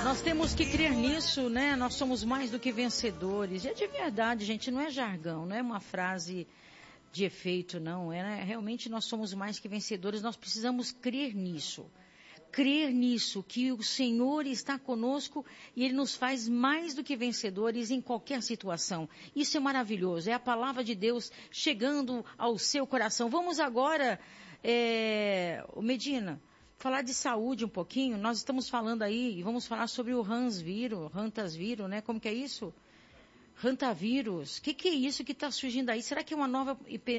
Nós temos que crer nisso, né? Nós somos mais do que vencedores. E é de verdade, gente, não é jargão, não é uma frase de efeito, não. É, né? Realmente nós somos mais que vencedores, nós precisamos crer nisso. Crer nisso, que o Senhor está conosco e Ele nos faz mais do que vencedores em qualquer situação. Isso é maravilhoso, é a palavra de Deus chegando ao seu coração. Vamos agora, Medina, falar de saúde um pouquinho. Nós estamos falando aí, e vamos falar sobre o Hantasvírus, né? Como que é isso? Hantavírus. O que é isso que está surgindo aí? Será que é uma nova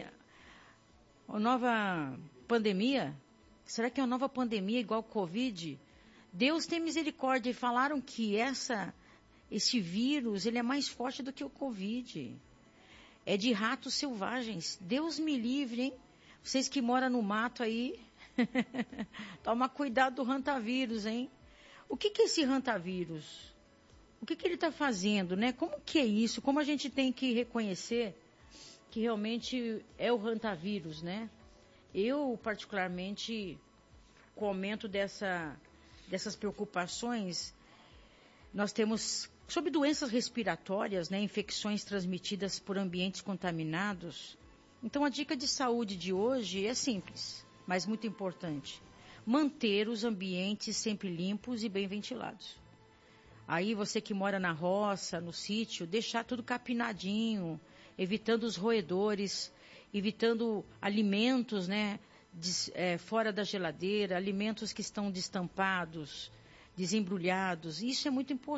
pandemia? Será que é uma nova pandemia igual Covid? Deus tem misericórdia e falaram que esse vírus, ele é mais forte do que o Covid. É de ratos selvagens. Deus me livre, hein? Vocês que moram no mato aí, toma cuidado do hantavírus, hein? O que é esse hantavírus? O que ele está fazendo, né? Como que é isso? Como a gente tem que reconhecer que realmente é o hantavírus, né? Eu, particularmente, comento dessas preocupações. Nós temos, sobre doenças respiratórias, né, infecções transmitidas por ambientes contaminados. Então, a dica de saúde de hoje é simples, mas muito importante. Manter os ambientes sempre limpos e bem ventilados. Aí, você que mora na roça, no sítio, deixar tudo capinadinho, evitando os roedores, evitando alimentos, né, fora da geladeira, alimentos que estão destampados, desembrulhados. Isso é muito importante.